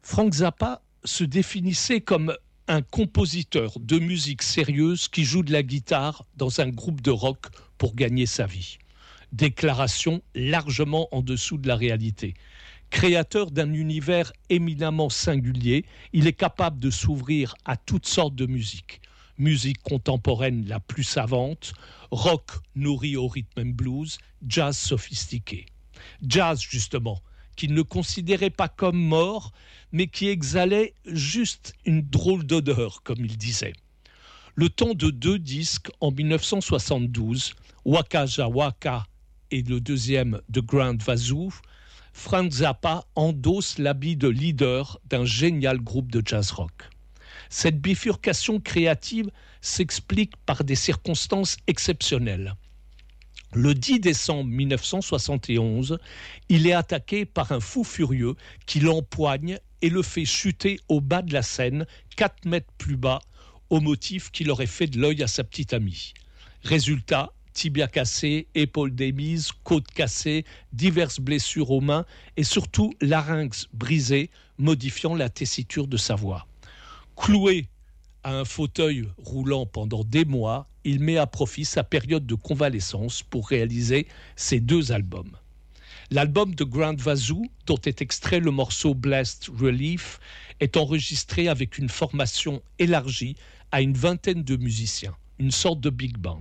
Frank Zappa se définissait comme un compositeur de musique sérieuse qui joue de la guitare dans un groupe de rock pour gagner sa vie. Déclaration largement en dessous de la réalité. Créateur d'un univers éminemment singulier, il est capable de s'ouvrir à toutes sortes de musique. Musique contemporaine la plus savante, rock nourri au rhythm and blues, jazz sophistiqué. Jazz, justement, qu'il ne considérait pas comme mort, mais qui exhalait juste une drôle d'odeur, comme il disait. Le temps de 2 disques en 1972, Waka Jawaka et le deuxième de Grand Wazoo, Frank Zappa endosse l'habit de leader d'un génial groupe de jazz rock. Cette bifurcation créative s'explique par des circonstances exceptionnelles. Le 10 décembre 1971, il est attaqué par un fou furieux qui l'empoigne et le fait chuter au bas de la scène, 4 mètres plus bas, au motif qu'il aurait fait de l'œil à sa petite amie. Résultat, tibia cassé, épaule démise, côte cassée, diverses blessures aux mains et surtout larynx brisé, modifiant la tessiture de sa voix. Cloué à un fauteuil roulant pendant des mois, il met à profit sa période de convalescence pour réaliser ses 2 albums. L'album de Grand Wazoo, dont est extrait le morceau Blessed Relief, est enregistré avec une formation élargie à une vingtaine de musiciens, une sorte de big band.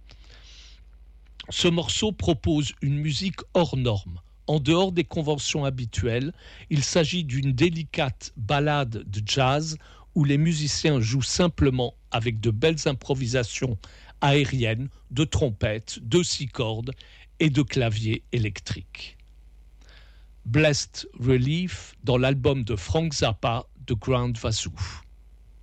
Ce morceau propose une musique hors norme. En dehors des conventions habituelles, il s'agit d'une délicate ballade de jazz où les musiciens jouent simplement avec de belles improvisations aériennes, de trompettes, de 6 cordes et de claviers électriques. Blessed Relief dans l'album de Frank Zappa de Grand Wazoo.